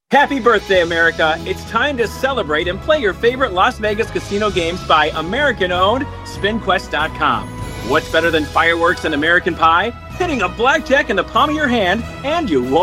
Happy birthday, America. It's time to celebrate and play your favorite Las Vegas casino games by American-owned SpinQuest.com. What's better than fireworks and American pie? Hitting a blackjack in the palm of your hand, and you won't